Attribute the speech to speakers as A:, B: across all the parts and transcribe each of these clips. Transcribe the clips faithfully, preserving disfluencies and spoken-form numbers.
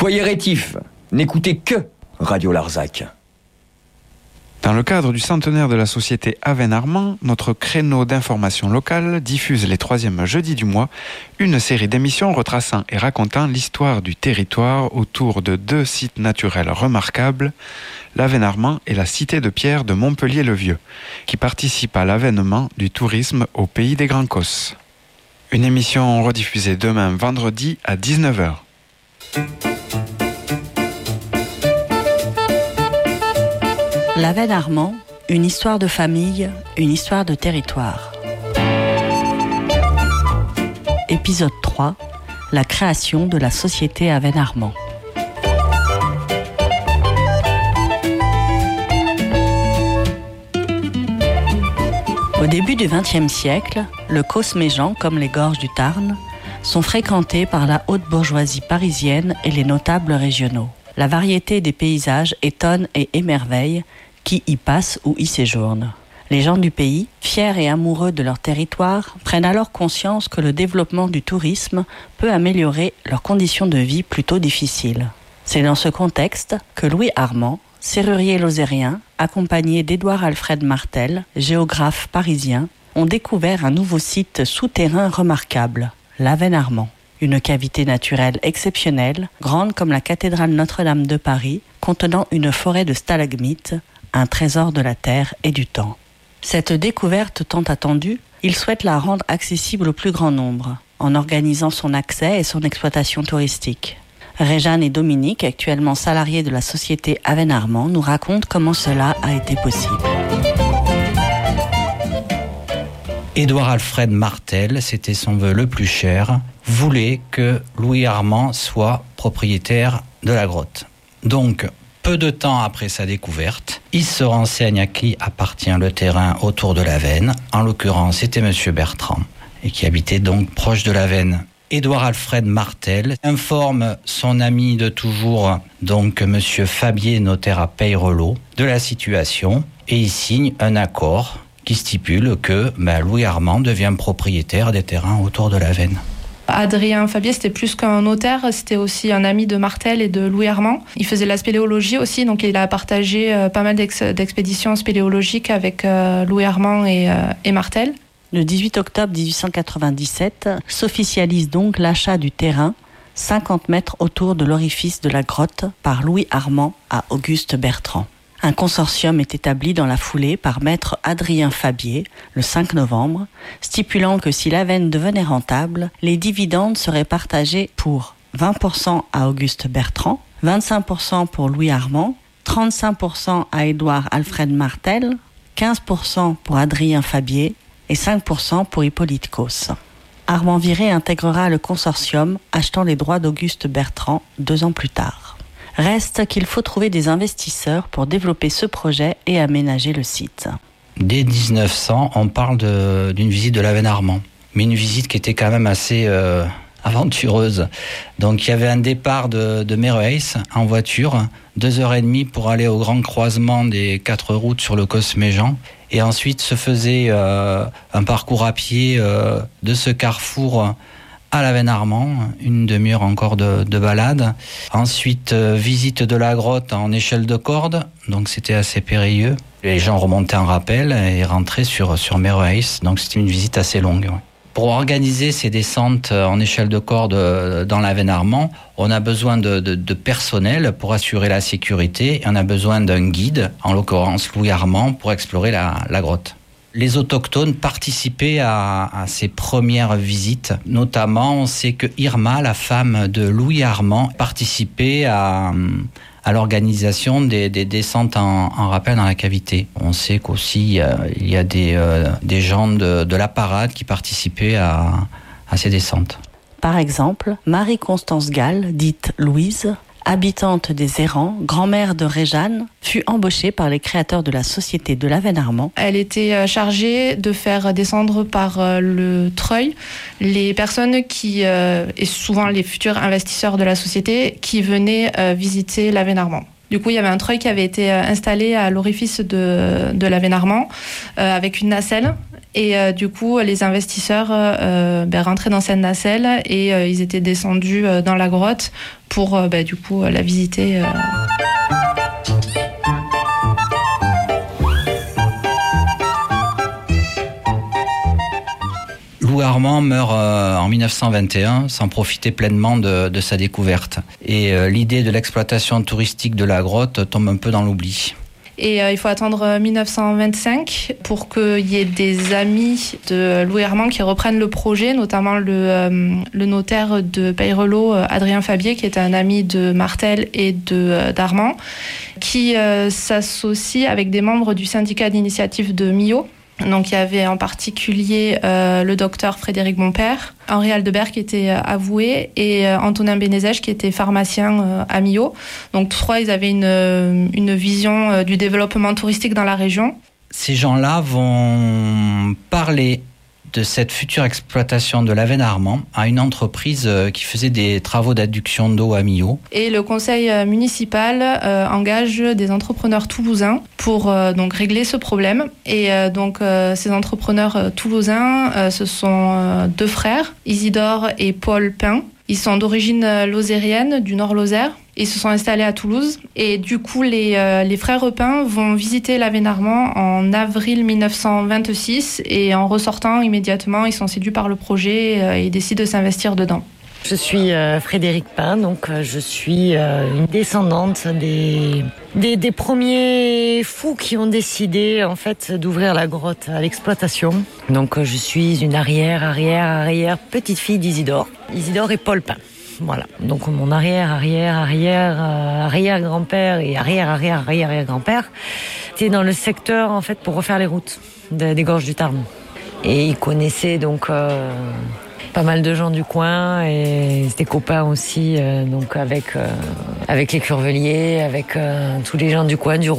A: Soyez rétifs, n'écoutez que Radio Larzac.
B: Dans le cadre du centenaire de la société Aven-Armand, notre créneau d'information locale diffuse les troisièmes jeudis du mois une série d'émissions retraçant et racontant l'histoire du territoire autour de deux sites naturels remarquables, l'Aven-Armand et la cité de pierre de Montpellier-le-Vieux, qui participent à l'avènement du tourisme au pays des Grands Causses. Une émission rediffusée demain vendredi à dix-neuf heures.
C: L'Aven-Armand, une histoire de famille, une histoire de territoire. Épisode trois, la création de la société Aven-Armand. Au début du vingtième siècle, le Causse-Méjean, comme les gorges du Tarn, sont fréquentés par la haute bourgeoisie parisienne et les notables régionaux. La variété des paysages étonne et émerveille qui y passent ou y séjournent. Les gens du pays, fiers et amoureux de leur territoire, prennent alors conscience que le développement du tourisme peut améliorer leurs conditions de vie plutôt difficiles. C'est dans ce contexte que Louis Armand, serrurier lozérien, accompagné d'Édouard Alfred Martel, géographe parisien, ont découvert un nouveau site souterrain remarquable, l'Aven-Armand. Une cavité naturelle exceptionnelle, grande comme la cathédrale Notre-Dame de Paris, contenant une forêt de stalagmites, un trésor de la terre et du temps. Cette découverte tant attendue, il souhaite la rendre accessible au plus grand nombre, en organisant son accès et son exploitation touristique. Réjeanne et Dominique, actuellement salariés de la société Aven-Armand, nous racontent comment cela a été possible.
D: Édouard Alfred Martel, c'était son vœu le plus cher, voulait que Louis Armand soit propriétaire de la grotte. Donc, peu de temps après sa découverte, il se renseigne à qui appartient le terrain autour de l'Aven. En l'occurrence, c'était Monsieur Bertrand, et qui habitait donc proche de l'Aven. Édouard Alfred Martel informe son ami de toujours, donc Monsieur Fabier, notaire à Peyrelot, de la situation, et il signe un accord qui stipule que ben, Louis Armand devient propriétaire des terrains autour de l'Aven.
E: Adrien Fabier, c'était plus qu'un notaire, c'était aussi un ami de Martel et de Louis Armand. Il faisait la spéléologie aussi, donc il a partagé euh, pas mal d'ex- d'expéditions spéléologiques avec euh, Louis Armand et, euh, et Martel.
C: Le dix-huit octobre dix-huit cent quatre-vingt-dix-sept s'officialise donc l'achat du terrain, cinquante mètres autour de l'orifice de la grotte, par Louis Armand à Auguste Bertrand. Un consortium est établi dans la foulée par maître Adrien Fabier, le cinq novembre, stipulant que si l'Aven devenait rentable, les dividendes seraient partagés pour vingt pour cent à Auguste Bertrand, vingt-cinq pour cent pour Louis Armand, trente-cinq pour cent à Édouard Alfred Martel, quinze pour cent pour Adrien Fabier et cinq pour cent pour Hippolyte Causse. Armand Viré intégrera le consortium, achetant les droits d'Auguste Bertrand deux ans plus tard. Reste qu'il faut trouver des investisseurs pour développer ce projet et aménager le site.
D: Dès dix-neuf cents, on parle de, d'une visite de l'Aven-Armand, mais une visite qui était quand même assez euh, aventureuse. Donc il y avait un départ de, de Méreis en voiture, deux heures et demie pour aller au grand croisement des quatre routes sur le Causse-Méjean. Et ensuite se faisait euh, un parcours à pied euh, de ce carrefour à l'Aven-Armand, une demi-heure encore de, de balade. Ensuite, euh, visite de la grotte en échelle de corde, donc c'était assez périlleux. Les gens remontaient en rappel et rentraient sur, sur Méreis, donc c'était une visite assez longue. Ouais. Pour organiser ces descentes en échelle de corde dans l'Aven-Armand, on a besoin de, de, de personnel pour assurer la sécurité, et on a besoin d'un guide, en l'occurrence Louis Armand, pour explorer la, la grotte. Les autochtones participaient à, à ces premières visites. Notamment, on sait que Irma, la femme de Louis Armand, participait à, à l'organisation des, des descentes en, en rappel dans la cavité. On sait qu'aussi euh, il y a des, euh, des gens de, de la parade qui participaient à, à ces descentes.
C: Par exemple, Marie-Constance Gall, dite Louise, habitante des Errants, grand-mère de Réjeanne, fut embauchée par les créateurs de la société de l'Aven-Armand.
E: Elle était chargée de faire descendre par le treuil les personnes qui, euh, et souvent les futurs investisseurs de la société, qui venaient euh, visiter l'Aven-Armand. Du coup, il y avait un treuil qui avait été installé à l'orifice de, de l'Avesnes-Armand euh, avec une nacelle. Et euh, du coup, les investisseurs euh, ben, rentraient dans cette nacelle et euh, ils étaient descendus euh, dans la grotte pour euh, ben, du coup la visiter. Euh.
D: Louis Armand meurt euh, en dix-neuf cent vingt et un sans profiter pleinement de, de sa découverte. Et euh, l'idée de l'exploitation touristique de la grotte tombe un peu dans l'oubli.
E: Et euh, il faut attendre dix-neuf cent vingt-cinq pour qu'il y ait des amis de Louis Armand qui reprennent le projet, notamment le, euh, le notaire de Peyrelot, Adrien Fabier, qui est un ami de Martel et de, euh, d'Armand, qui euh, s'associe avec des membres du syndicat d'initiative de Millau. Donc il y avait en particulier euh, le docteur Frédéric Bompère, Henri Aldebert qui était euh, avoué et euh, Antonin Bénézèche qui était pharmacien euh, à Millau. Donc tous trois, ils avaient une, une vision euh, du développement touristique dans la région.
D: Ces gens-là vont parler de cette future exploitation de l'Avesnes-Armand à une entreprise qui faisait des travaux d'adduction d'eau à Millau.
E: Et le conseil municipal euh, engage des entrepreneurs toulousains pour euh, donc régler ce problème. Et euh, donc euh, ces entrepreneurs euh, toulousains, euh, ce sont euh, deux frères, Isidore et Paul Pin. Ils sont d'origine lozérienne, du Nord-Lozère. Ils se sont installés à Toulouse. Et du coup, les, euh, les frères Repin vont visiter l'Avesnes-Armand en avril dix-neuf cent vingt-six. Et en ressortant immédiatement, ils sont séduits par le projet euh, et décident de s'investir dedans.
F: Je suis euh, Frédéric Pin, donc euh, je suis euh, une descendante des, des, des premiers fous qui ont décidé en fait d'ouvrir la grotte à l'exploitation. Donc euh, je suis une arrière, arrière, arrière petite fille d'Isidore. Isidore et Paul Pin. Voilà. Donc mon arrière, arrière, arrière, euh, arrière grand-père et arrière, arrière, arrière, arrière grand-père étaient dans le secteur en fait pour refaire les routes de, des gorges du Tarn. Et ils connaissaient donc euh, pas mal de gens du coin et ils étaient copains aussi euh, donc avec euh, avec les Curveliers, avec euh, tous les gens du coin, du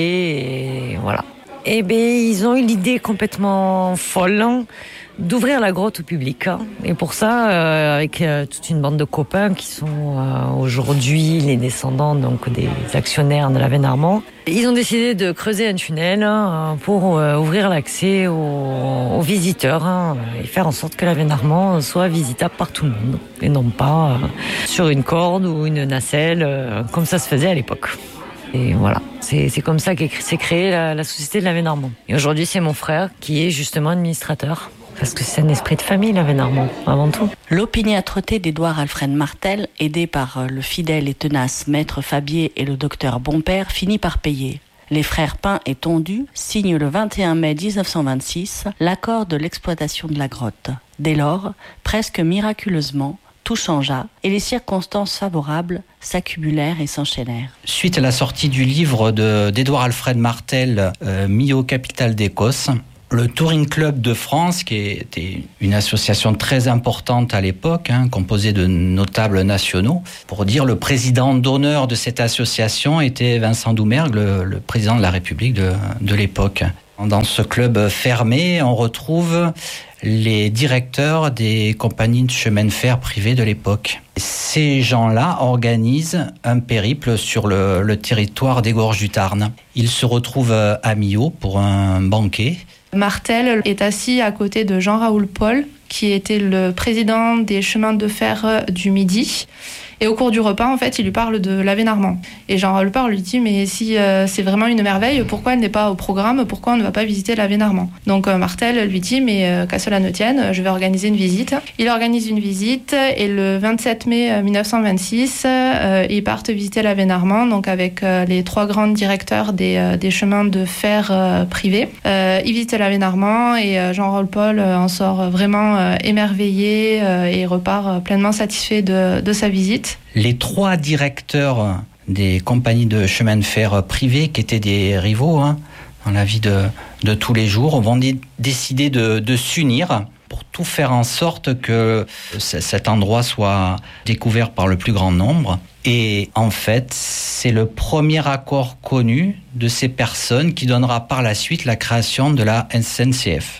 F: Rosier et voilà. Et ben ils ont eu l'idée complètement folle hein, d'ouvrir la grotte au public. Hein. Et pour ça, euh, avec euh, toute une bande de copains qui sont euh, aujourd'hui les descendants donc des actionnaires de l'Avesnes-Armand, ils ont décidé de creuser un tunnel hein, pour euh, ouvrir l'accès aux, aux visiteurs hein, et faire en sorte que l'Avesnes-Armand soit visitable par tout le monde et non pas euh, sur une corde ou une nacelle euh, comme ça se faisait à l'époque. Et voilà, c'est, c'est comme ça qu'est s'est créée la, la société de l'Avesnes-Armand. Et aujourd'hui, c'est mon frère qui est justement administrateur. Parce que c'est un esprit de famille, l'Avesnes-Armand, avant tout.
C: L'opiniâtreté d'Édouard Alfred Martel, aidé par le fidèle et tenace maître Fabier et le docteur Bompère, finit par payer. Les frères Pin et Tondu signent le vingt et un mai dix-neuf cent vingt-six l'accord de l'exploitation de la grotte. Dès lors, presque miraculeusement, tout changea et les circonstances favorables s'accumulèrent et s'enchaînèrent.
D: Suite à la sortie du livre de, d'Édouard Alfred Martel, euh, Millau, capitale d'Écosse, le Touring Club de France, qui était une association très importante à l'époque, hein, composée de notables nationaux, pour dire le président d'honneur de cette association était Vincent Doumergue, le, le président de la République de, de l'époque. Dans ce club fermé, on retrouve les directeurs des compagnies de chemin de fer privées de l'époque. Ces gens-là organisent un périple sur le, le territoire des gorges du Tarn. Ils se retrouvent à Millau pour un banquet.
E: Martel est assis à côté de Jean-Raoul Paul, qui était le président des chemins de fer du Midi. Et au cours du repas, en fait, il lui parle de l'Avesnes-Armand. Et Jean-Raoul Paul lui dit, mais si euh, c'est vraiment une merveille, pourquoi elle n'est pas au programme? Pourquoi on ne va pas visiter l'Avesnes-Armand? Donc euh, Martel lui dit, mais euh, qu'à cela ne tienne, je vais organiser une visite. Il organise une visite et le vingt-sept mai dix-neuf cent vingt-six, euh, ils partent visiter l'Avesnes-Armand, donc avec euh, les trois grands directeurs des, euh, des chemins de fer euh, privés. Euh, ils visitent l'Avesnes-Armand et euh, Jean-Raoul Paul euh, en sort vraiment euh, émerveillé euh, et repart euh, pleinement satisfait de, de sa visite.
D: Les trois directeurs des compagnies de chemin de fer privées, qui étaient des rivaux hein, dans la vie de, de tous les jours, vont d- décider de, de s'unir pour tout faire en sorte que c- cet endroit soit découvert par le plus grand nombre. Et en fait, c'est le premier accord connu de ces personnes qui donnera par la suite la création de la S N C F.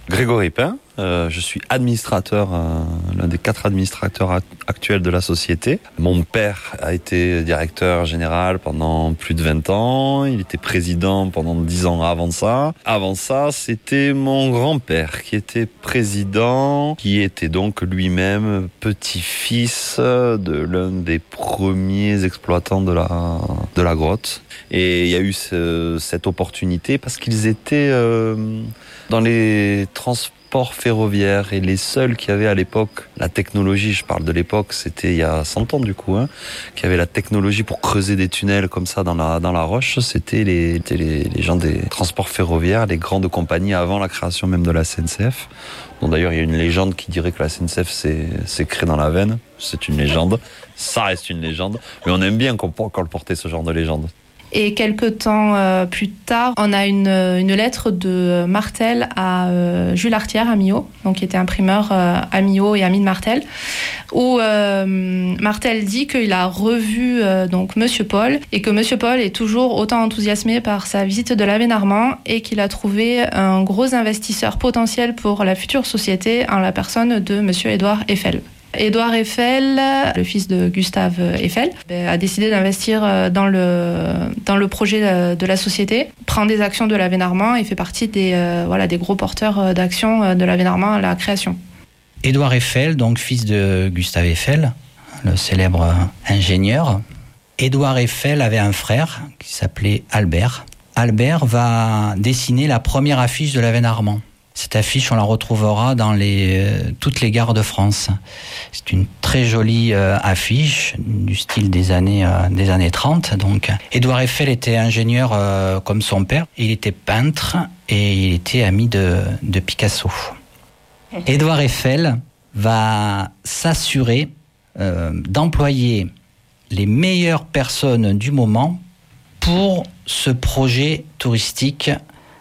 G: Grégory Pain, euh, je suis administrateur, euh, l'un des quatre administrateurs a- actuels de la société. Mon père a été directeur général pendant plus de vingt ans, il était président pendant dix ans avant ça. Avant ça, c'était mon grand-père qui était président, qui était donc lui-même petit-fils de l'un des premiers exploitants de la, de la grotte. Et il y a eu ce, cette opportunité parce qu'ils étaient euh, dans les transports ferroviaires et les seuls qui avaient à l'époque la technologie, je parle de l'époque, c'était il y a cent ans du coup, hein, qui avaient la technologie pour creuser des tunnels comme ça dans la, dans la roche, c'était les, c'était les, les gens des transports ferroviaires, les grandes compagnies avant la création même de la S N C F. Bon, d'ailleurs, il y a une légende qui dirait que la S N C F s'est, s'est créée dans la veine. C'est une légende, ça reste une légende, mais on aime bien qu'on colporter ce genre de légende.
E: Et quelques temps euh, plus tard, on a une, une lettre de Martel à euh, Jules Artière à Millau, donc qui était imprimeur euh, à Millau et ami de Martel, où euh, Martel dit qu'il a revu euh, donc Monsieur Paul et que Monsieur Paul est toujours autant enthousiasmé par sa visite de l'Avenarman et qu'il a trouvé un gros investisseur potentiel pour la future société en la personne de Monsieur Édouard Eiffel. Édouard Eiffel, le fils de Gustave Eiffel, a décidé d'investir dans le, dans le projet de la société, prend des actions de l'Avenarman et fait partie des, euh, voilà, des gros porteurs d'actions de l'Avenarman à la création.
D: Édouard Eiffel, donc fils de Gustave Eiffel, le célèbre ingénieur. Édouard Eiffel avait un frère qui s'appelait Albert. Albert va dessiner la première affiche de l'Avenarman. Cette affiche, on la retrouvera dans les, euh, toutes les gares de France. C'est une très jolie euh, affiche du style des années, euh, des années trente. Donc, Édouard Eiffel était ingénieur euh, comme son père. Il était peintre et il était ami de, de Picasso. Édouard Eiffel va s'assurer euh, d'employer les meilleures personnes du moment pour ce projet touristique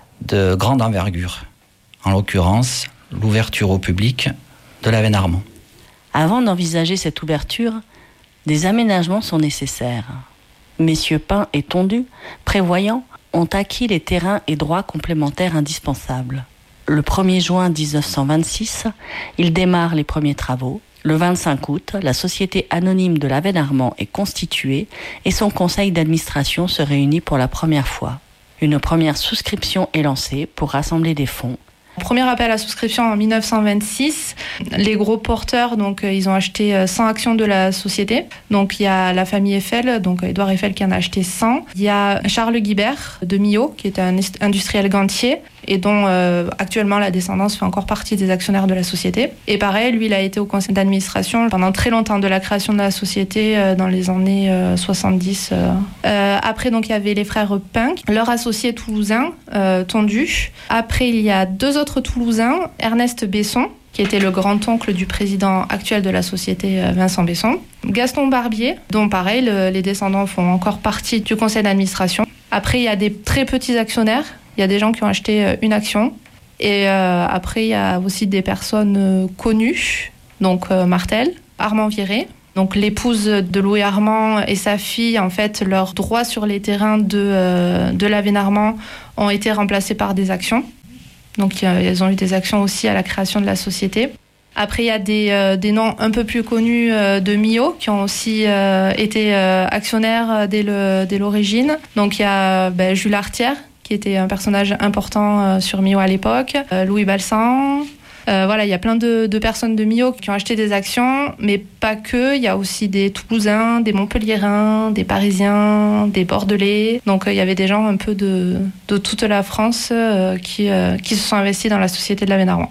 D: de grande envergure. En l'occurrence, l'ouverture au public de l'Avenarman.
C: Avant d'envisager cette ouverture, des aménagements sont nécessaires. Messieurs Pain et Tondu, prévoyants, ont acquis les terrains et droits complémentaires indispensables. Le premier juin dix-neuf cent vingt-six, ils démarrent les premiers travaux. Le vingt-cinq août, la société anonyme de l'Avenarman est constituée et son conseil d'administration se réunit pour la première fois. Une première souscription est lancée pour rassembler des fonds.
E: Premier appel à souscription en dix-neuf cent vingt-six. Les gros porteurs, donc, ils ont acheté cent actions de la société. Donc, il y a la famille Eiffel, donc Édouard Eiffel qui en a acheté cent. Il y a Charles Guibert de Millau, qui est un industriel gantier et dont euh, actuellement la descendance fait encore partie des actionnaires de la société. Et pareil, lui, il a été au conseil d'administration pendant très longtemps de la création de la société euh, dans les années euh, soixante-dix. Euh. Euh, après, donc, il y avait les frères Pain, leur associé toulousain, euh, Tondu. Après, il y a deux autres Toulousains, Ernest Besson, qui était le grand-oncle du président actuel de la société, Vincent Besson. Gaston Barbier, dont pareil, le, les descendants font encore partie du conseil d'administration. Après, il y a des très petits actionnaires. Il y a des gens qui ont acheté une action. Et euh, après, il y a aussi des personnes euh, connues, donc euh, Martel, Armand Viré. Donc l'épouse de Louis Armand et sa fille, en fait, leurs droits sur les terrains de, euh, de l'Avenarman ont été remplacés par des actions. Donc elles ont eu des actions aussi à la création de la société. Après, il y a des, euh, des noms un peu plus connus euh, de Millau qui ont aussi euh, été euh, actionnaires dès, le, dès l'origine. Donc il y a ben, Jules Artière, qui était un personnage important euh, sur Millau à l'époque, euh, Louis Balsan. Euh, voilà, il y a plein de, de personnes de Millau qui ont acheté des actions, mais pas que. Il y a aussi des Toulousains, des Montpelliérains, des Parisiens, des Bordelais. Donc euh, il y avait des gens un peu de, de toute la France euh, qui, euh, qui se sont investis dans la société de l'Avenarman.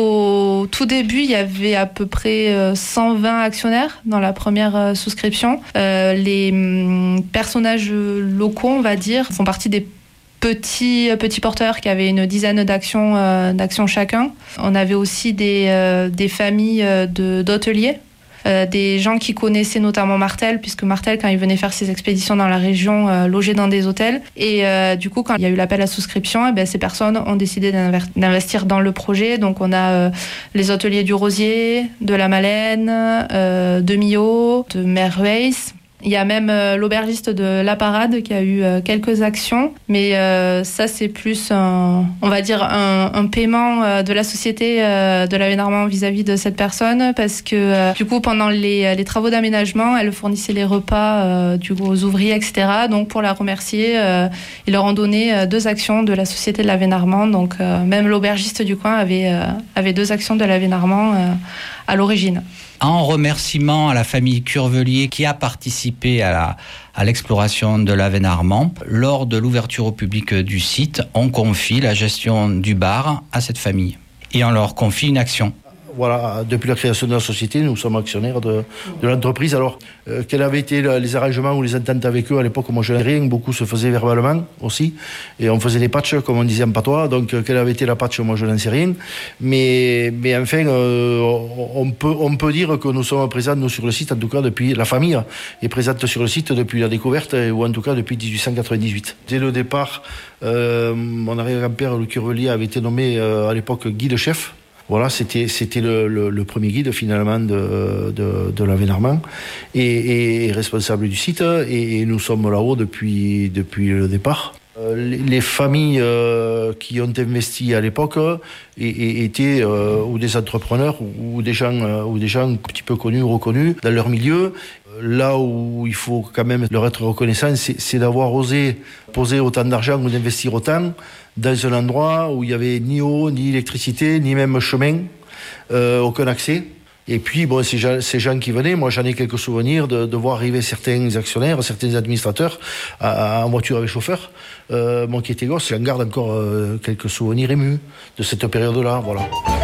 E: Au tout début, il y avait à peu près cent vingt actionnaires dans la première souscription. Euh, les hum, personnages locaux, on va dire, font partie des petits, petits porteurs qui avaient une dizaine d'actions, euh, d'actions chacun. On avait aussi des, euh, des familles de, d'hôteliers, euh, des gens qui connaissaient notamment Martel, puisque Martel, quand il venait faire ses expéditions dans la région, euh, logeait dans des hôtels. Et euh, du coup, quand il y a eu l'appel à souscription, eh bien, ces personnes ont décidé d'investir dans le projet. Donc on a euh, les hôteliers du Rosier, de la Malaine, euh, de Millau, de Merveilles. Il y a même euh, l'aubergiste de La Parade qui a eu euh, quelques actions, mais euh, ça c'est plus, un, on va dire, un, un paiement euh, de la société euh, de l'Avenarmant vis-à-vis de cette personne, parce que euh, du coup pendant les, les travaux d'aménagement, elle fournissait les repas euh, du, aux ouvriers, et cetera. Donc pour la remercier, euh, ils leur ont donné euh, deux actions de la société de l'Avenarmant. Donc euh, même l'aubergiste du coin avait, euh, avait deux actions de l'Avenarmant euh, à l'origine.
D: En remerciement à la famille Curvelier qui a participé à, la, à l'exploration de l'Avenarmant, lors de l'ouverture au public du site, on confie la gestion du bar à cette famille et on leur confie une action.
H: Voilà, depuis la création de la société, nous sommes actionnaires de, de l'entreprise. Alors, euh, quels avaient été les arrangements ou les ententes avec eux à l'époque? Moi, je n'ai rien. Beaucoup se faisaient verbalement aussi. Et on faisait des patchs, comme on disait en patois. Donc, euh, quelle avait été la patch? Moi, je n'en sais rien. Mais, mais enfin, euh, on, peut, on peut dire que nous sommes présents, nous, sur le site, en tout cas, depuis... La famille est présente sur le site depuis la découverte, ou en tout cas depuis dix-huit cent quatre-vingt-dix-huit. Dès le départ, euh, mon arrière-grand-père, le Curvelier, avait été nommé euh, à l'époque guide-chef. Voilà, c'était c'était le, le, le premier guide finalement de de, de l'Avenarmant et, et responsable du site et, et nous sommes là-haut depuis depuis le départ. Euh, les, les familles euh, qui ont investi à l'époque et, et étaient euh, ou des entrepreneurs ou, ou des gens euh, ou des gens un petit peu connus reconnus dans leur milieu. Là où il faut quand même leur être reconnaissant, c'est, c'est d'avoir osé poser autant d'argent ou d'investir autant dans un endroit où il n'y avait ni eau, ni électricité, ni même chemin, euh, aucun accès. Et puis, bon, ces gens, ces gens qui venaient, moi j'en ai quelques souvenirs de, de voir arriver certains actionnaires, certains administrateurs à, à, en voiture avec chauffeur. Euh, moi qui étais gosse, j'en garde encore euh, quelques souvenirs émus de cette période-là, voilà.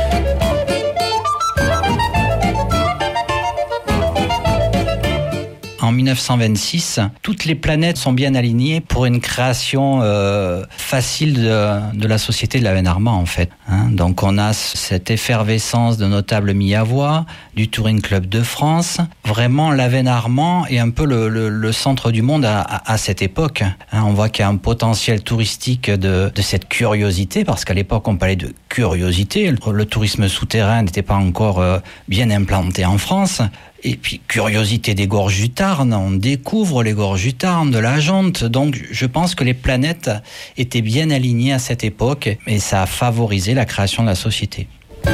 D: En dix-neuf cent vingt-six, toutes les planètes sont bien alignées pour une création euh, facile de, de la société de l'Avenarmant, en fait. Hein, donc on a cette effervescence de notables mis à voix, du Touring Club de France. Vraiment, l'Avenarmant est un peu le, le, le centre du monde à, à, à cette époque. Hein, on voit qu'il y a un potentiel touristique de, de cette curiosité, parce qu'à l'époque on parlait de curiosité. Le, le tourisme souterrain n'était pas encore euh, bien implanté en France. Et puis, curiosité des gorges du Tarn, on découvre les gorges du Tarn, de la Jonte. Donc, je pense que les planètes étaient bien alignées à cette époque et ça a favorisé la création de la société.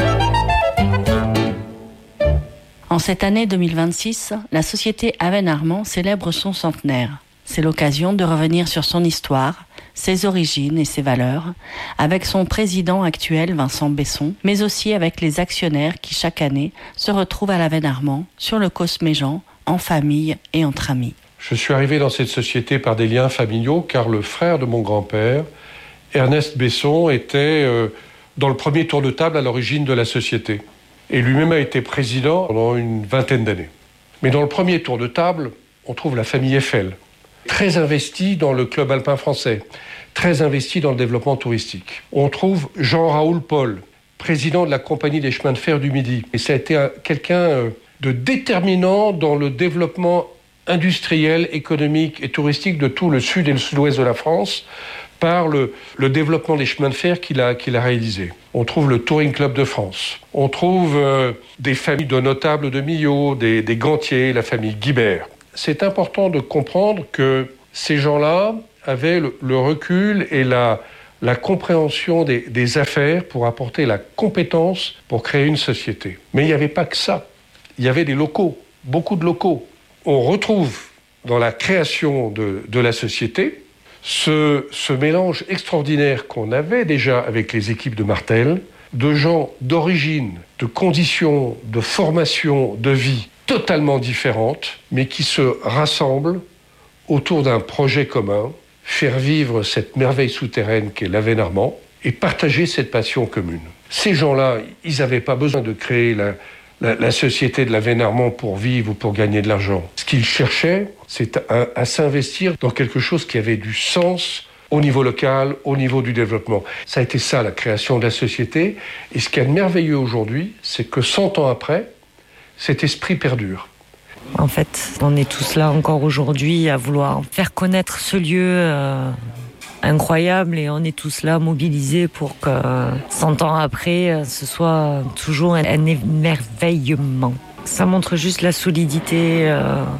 C: En cette année deux mille vingt-six, la société Avenarmant célèbre son centenaire. C'est l'occasion de revenir sur son histoire, ses origines et ses valeurs, avec son président actuel Vincent Besson, mais aussi avec les actionnaires qui chaque année se retrouvent à l'Avenarmant, sur le Cosméjean, en famille et entre amis.
I: Je suis arrivé dans cette société par des liens familiaux, car le frère de mon grand-père, Ernest Besson, était euh, dans le premier tour de table à l'origine de la société. Et lui-même a été président pendant une vingtaine d'années. Mais dans le premier tour de table, on trouve la famille Eiffel, très investie dans le club alpin français, très investie dans le développement touristique. On trouve Jean-Raoul Paul, président de la Compagnie des chemins de fer du Midi. Et ça a été un, quelqu'un de déterminant dans le développement industriel, économique et touristique de tout le sud et le sud-ouest de la France par le, le développement des chemins de fer qu'il a, qu'il a réalisé. On trouve le Touring Club de France. On trouve euh, des familles de notables de Millau, des, des Gantier, la famille Guibert. C'est important de comprendre que ces gens-là avaient le, le recul et la, la compréhension des, des affaires pour apporter la compétence pour créer une société. Mais il n'y avait pas que ça. Il y avait des locaux, beaucoup de locaux. On retrouve dans la création de, de la société ce, ce mélange extraordinaire qu'on avait déjà avec les équipes de Martel, de gens d'origine, de conditions, de formation, de vie totalement différentes, mais qui se rassemblent autour d'un projet commun, faire vivre cette merveille souterraine qu'est l'Avenarmant et partager cette passion commune. Ces gens-là, ils n'avaient pas besoin de créer la, la, la société de l'Avenarmant pour vivre ou pour gagner de l'argent. Ce qu'ils cherchaient, c'est à, à s'investir dans quelque chose qui avait du sens au niveau local, au niveau du développement. Ça a été ça, la création de la société. Et ce qui est merveilleux aujourd'hui, c'est que cent ans après, cet esprit perdure.
F: En fait, on est tous là encore aujourd'hui à vouloir faire connaître ce lieu euh, incroyable et on est tous là mobilisés pour que cent ans après, ce soit toujours un émerveillement. Ça montre juste la solidité euh,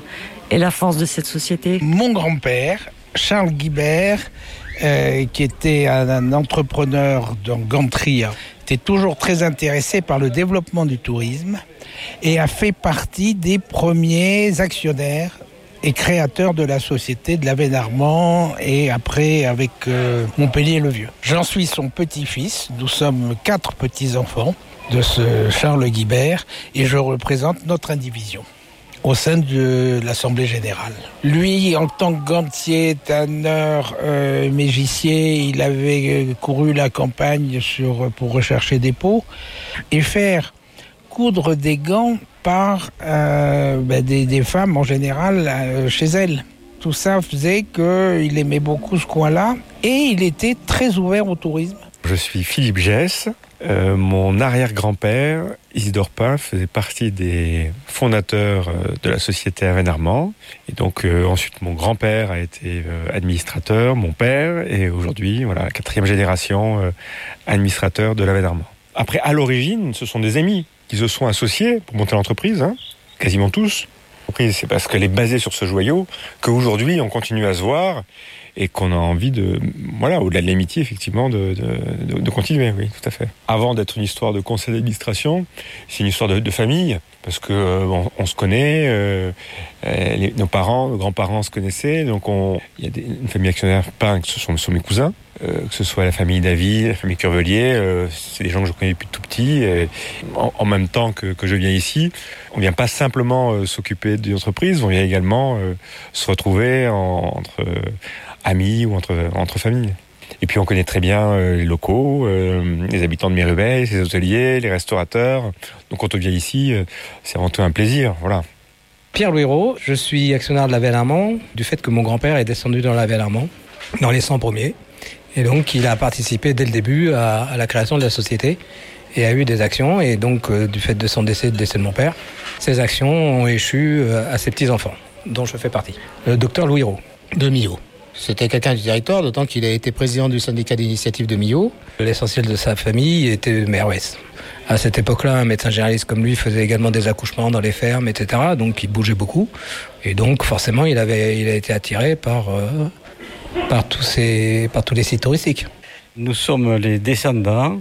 F: Et la force de cette société ?
J: Mon grand-père, Charles Guibert, euh, qui était un, un entrepreneur dans Gantria, était toujours très intéressé par le développement du tourisme et a fait partie des premiers actionnaires et créateur de la société de l'Avesnes-Armand et après avec euh, Montpellier-le-Vieux. J'en suis son petit-fils, nous sommes quatre petits-enfants de ce Charles Guibert et je représente notre indivision au sein de l'Assemblée Générale. Lui, en tant que gantier, tanneur, euh, mégicier, il avait couru la campagne sur, pour rechercher des peaux et faire coudre des gants par euh, ben des, des femmes en général euh, chez elles. Tout ça faisait qu'il aimait beaucoup ce coin-là et il était très ouvert au tourisme.
K: Je suis Philippe Gess. Euh, mon arrière-grand-père, Isidore Pain, faisait partie des fondateurs de la société Avesnes-Armand. Et donc euh, ensuite mon grand-père a été euh, administrateur, mon père, et aujourd'hui, voilà, la quatrième génération euh, administrateur de l'Avesnes-Armand. Après, à l'origine, ce sont des amis qui se sont associés pour monter l'entreprise, hein, quasiment tous. L'entreprise, c'est parce qu'elle est basée sur ce joyau qu'aujourd'hui, on continue à se voir et qu'on a envie de, voilà, au-delà de l'amitié, effectivement, de, de, de, de continuer, oui, tout à fait. Avant d'être une histoire de conseil d'administration, c'est une histoire de, de famille, parce que euh, on, on se connaît, euh, les, nos parents, nos grands-parents se connaissaient, donc on, il y a des, une famille actionnaire, pas que ce sont, ce sont mes cousins, euh, que ce soit la famille David, la famille Curvelier, euh, c'est des gens que je connais depuis tout petit, et en, en même temps que, que je viens ici, on vient pas simplement euh, s'occuper d'une entreprise, on vient également euh, se retrouver en, entre euh, amis ou entre, entre familles. Et puis on connaît très bien euh, les locaux, euh, les habitants de Mirubel, les hôteliers, les restaurateurs. Donc quand on vient ici, euh, c'est avant tout un plaisir, voilà.
L: Pierre Louireau, je suis actionnaire de l'Avesnes-Armand, du fait que mon grand-père est descendu dans l'Avesnes-Armand, dans les cent premiers. Et donc il a participé dès le début à, à la création de la société et a eu des actions. Et donc euh, du fait de son décès, du décès de mon père, ces actions ont échu euh, à ses petits-enfants, dont je fais partie. Le docteur Louireau, de Millau. C'était quelqu'un du territoire, d'autant qu'il a été président du syndicat d'initiative de Millau. L'essentiel de sa famille était maire ouest. À cette époque-là, un médecin généraliste comme lui faisait également des accouchements dans les fermes, et cetera. Donc il bougeait beaucoup. Et donc forcément, il, avait, il a été attiré par, euh, par, tous ces, par tous les sites touristiques.
M: Nous sommes les descendants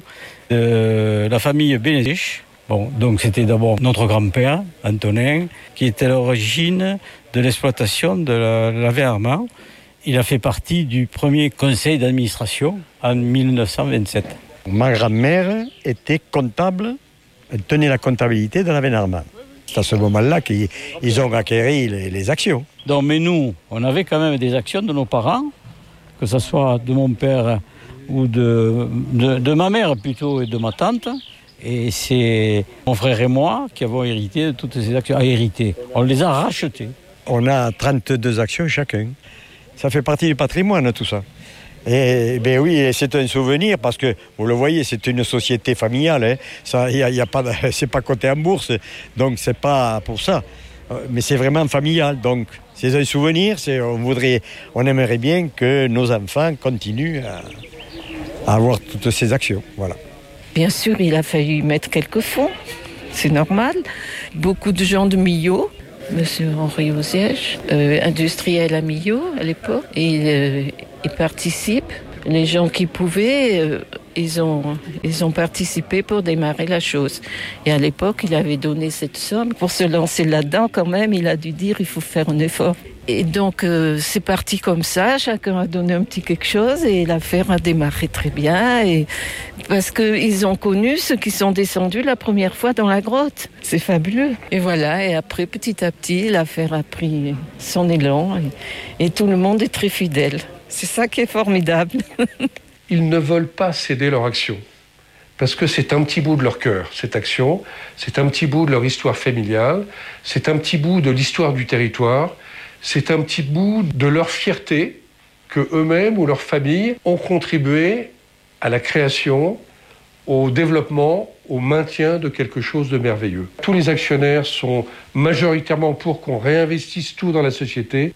M: de la famille Bénézich. Bon, donc c'était d'abord notre grand-père, Antonin, qui était à l'origine de l'exploitation de l'Avesnes-Armand. Il a fait partie du premier conseil d'administration en mille neuf cent vingt-sept.
N: Ma grand-mère était comptable, elle tenait la comptabilité de l'Avesnes-Armand. C'est à ce moment-là qu'ils ils ont acquéri les, les actions.
M: Donc, mais nous, on avait quand même des actions de nos parents, que ce soit de mon père ou de, de, de ma mère plutôt et de ma tante. Et c'est mon frère et moi qui avons hérité de toutes ces actions. Ah, hérité. On les a rachetées.
N: On a trente-deux actions chacun. Ça fait partie du patrimoine, tout ça. Et ben oui, c'est un souvenir parce que, vous le voyez, c'est une société familiale. Hein. Ça, y a, y a pas, c'est pas coté en bourse, donc c'est pas pour ça. Mais c'est vraiment familial, donc c'est un souvenir. C'est, on voudrait, on aimerait bien que nos enfants continuent à, à avoir toutes ces actions. Voilà.
O: Bien sûr, il a fallu mettre quelques fonds, c'est normal. Beaucoup de gens de Millau. Monsieur Henri Oziège, euh, industriel à Millau à l'époque, et il, euh, il participe. Les gens qui pouvaient, euh, ils ont, ils ont participé pour démarrer la chose. Et à l'époque, il avait donné cette somme. Pour se lancer là-dedans, quand même, il a dû dire il faut faire un effort. Et donc, euh, c'est parti comme ça. Chacun a donné un petit quelque chose et l'affaire a démarré très bien. Et parce qu'ils ont connu ceux qui sont descendus la première fois dans la grotte. C'est fabuleux. Et voilà, et après, petit à petit, l'affaire a pris son élan et, et tout le monde est très fidèle. C'est ça qui est formidable.
I: Ils ne veulent pas céder leur action. Parce que c'est un petit bout de leur cœur, cette action. C'est un petit bout de leur histoire familiale. C'est un petit bout de l'histoire du territoire. C'est un petit bout de leur fierté que eux-mêmes ou leur famille ont contribué à la création, au développement, au maintien de quelque chose de merveilleux. Tous les actionnaires sont majoritairement pour qu'on réinvestisse tout dans la société.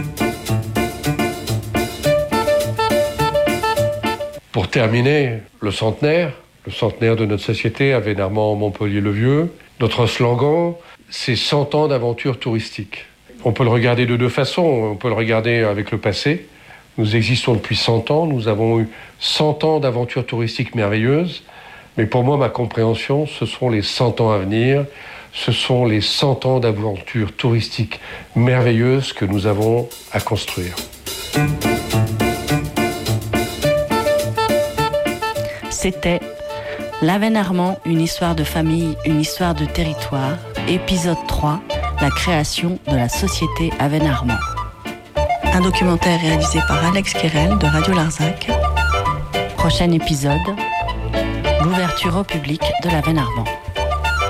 I: Pour terminer, le centenaire, le centenaire de notre société, Avesnes-Armand, Montpellier-le-Vieux, notre slogan, c'est cent ans d'aventure touristique. On peut le regarder de deux façons. On peut le regarder avec le passé. Nous existons depuis cent ans. Nous avons eu cent ans d'aventures touristiques merveilleuses. Mais pour moi, ma compréhension, ce sont les cent ans à venir. Ce sont les cent ans d'aventures touristiques merveilleuses que nous avons à construire.
C: C'était L'Avesnes-Armand, une histoire de famille, une histoire de territoire, épisode trois, la création de la société Avesnes-Armand. Un documentaire réalisé par Alex Quérel de Radio Larzac. Prochain épisode, l'ouverture au public de l'Avesnes-Armand.